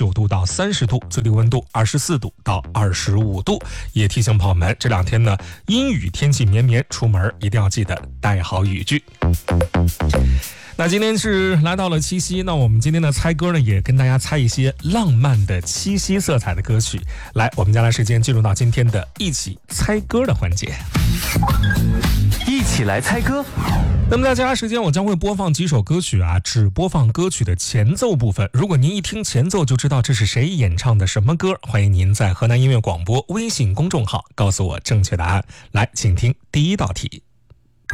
29度到30度，最低温度24度到25度。也提醒朋友们，这2天呢阴雨天气绵绵，出门一定要记得带好雨具。那今天是来到了七夕，那我们今天的猜歌呢，也跟大家猜一些浪漫的七夕色彩的歌曲。来，我们将来时间进入到今天的一起猜歌的环节。 一起来猜歌。 那么在接下来时间，我将会播放几首歌曲啊，只播放歌曲的前奏部分。如果您一听前奏就知道这是谁演唱的什么歌，欢迎您在河南音乐广播微信公众号告诉我正确答案。来，请听第一道题。